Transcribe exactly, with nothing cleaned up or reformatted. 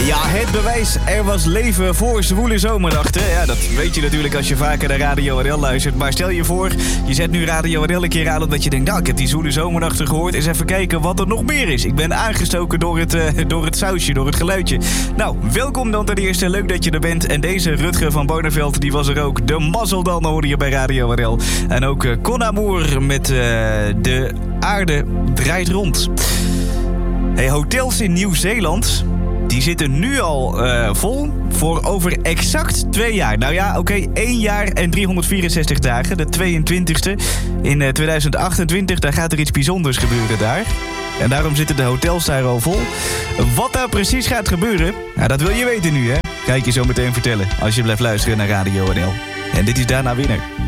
Ja, het bewijs. Er was leven voor zwoele zomernachten. Ja, dat weet je natuurlijk als je vaker naar Radio R L luistert. Maar stel je voor, je zet nu Radio R L een keer aan omdat je denkt, nou, ik heb die zwoele zomernachten gehoord. Eens even kijken wat er nog meer is. Ik ben aangestoken door het, uh, door het sausje, door het geluidje. Nou, welkom dan ten eerste. Leuk dat je er bent. En deze Rutger van Bonenveld, die was er ook. De mazzel dan hoorde je bij Radio R L. En ook uh, Con Amour met uh, De Aarde Draait Rond. Hey, hotels in Nieuw-Zeeland, die zitten nu al uh, vol voor over exact twee jaar. Nou ja, oké, okay, één jaar en driehonderdvierenzestig dagen. De tweeëntwintigste in uh, tweeduizend achtentwintig. Daar gaat er iets bijzonders gebeuren daar. En daarom zitten de hotels daar al vol. Wat daar precies gaat gebeuren, nou, dat wil je weten nu, hè? Ga ik je zo meteen vertellen als je blijft luisteren naar Radio R L. En dit is Daarna Winner.